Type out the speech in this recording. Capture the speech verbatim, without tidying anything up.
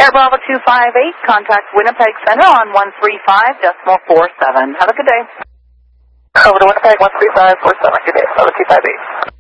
Air Bravo two five eight, contact Winnipeg Center on one three five decimal four seven. Have a good day. Over to Winnipeg, one three five four seven. Good day. Over two five eight.